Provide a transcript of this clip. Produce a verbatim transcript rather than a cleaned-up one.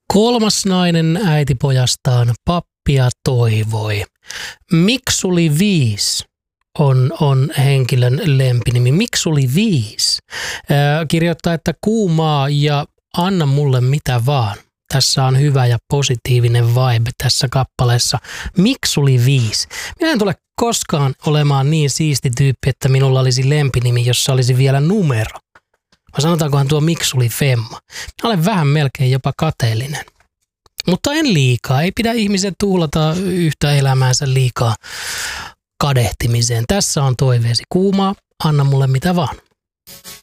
Kolmas nainen äitipojastaan pappia toivoi. Miksuli viisi on, on henkilön lempinimi. Miksuli viisi äh, kirjoittaa, että kuumaa ja anna mulle mitä vaan. Tässä on hyvä ja positiivinen vibe tässä kappaleessa. Miksuli viisi. Minä en tule koskaan olemaan niin siisti tyyppi, että minulla olisi lempinimi, jossa olisi vielä numero. Vai sanotaankohan tuo Miksuli Femma. Minä olen vähän melkein jopa kateellinen. Mutta en liikaa. Ei pidä ihmisen tuhlata yhtä elämäänsä liikaa kadehtimiseen. Tässä on toiveesi kuumaa. Anna mulle mitä vaan.